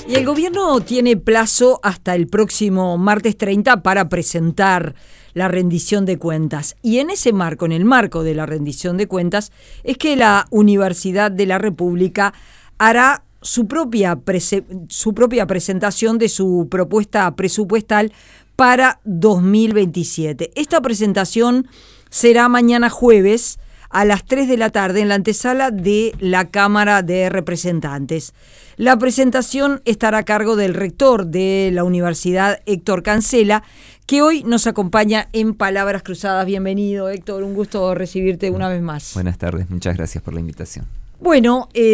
Y el gobierno tiene plazo hasta el próximo martes 30 para presentar la rendición de cuentas. Y en ese marco, en el marco de la rendición de cuentas, es que la Universidad de la República hará su propia presentación de su propuesta presupuestal para 2027. Esta presentación será mañana jueves a las 3 de la tarde en la antesala de la Cámara de Representantes. La presentación estará a cargo del rector de la universidad, Héctor Cancela, que hoy nos acompaña en Palabras Cruzadas. Bienvenido, Héctor, un gusto recibirte una vez más. Buenas tardes, muchas gracias por la invitación. Bueno,